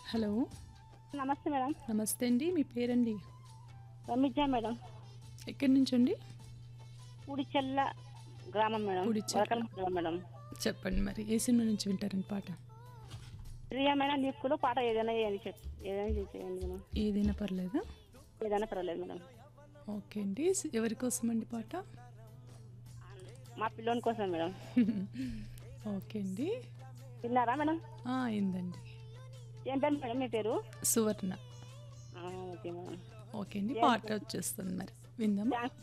Hello. నమస్తే madam. నమస్తే అండి. మీ పేరండి? రమిజ మేడం. ఎక్కడి నుంచండి? ఉడిచెల్ల గ్రామం మేడం. ఉడిచెల్ల. వరకల్ మండలం మేడం. చెప్పండి మరి ఏ సినిమా నుంచి వింటారండి పాట? ప్రియా మేడం నీకులో పాట ఏదైనా ఏదైనా చేయండి మేడం. ఏదైనా పర్లేదా? ఏదైనా పర్వాలేదు మేడం. ఓకే అండి. ఎవరి కోసం అండి పాట? మా పిల్లోని కోసం మేడం. ఓకే అండి. విన్నారా మేడం? అయిందండి. ఏం పేరు మేడం మీ పేరు? సువర్ణ. Okay madam. ఓకే అండి. పాట వచ్చేస్తుంది మరి విందామా? థ్యాంక్స్.